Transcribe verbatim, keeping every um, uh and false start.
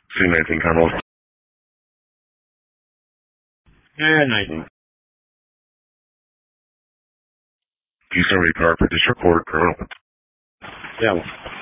C nineteen Carmel. Yeah, nineteen. P seventy car for district court criminal. Yeah.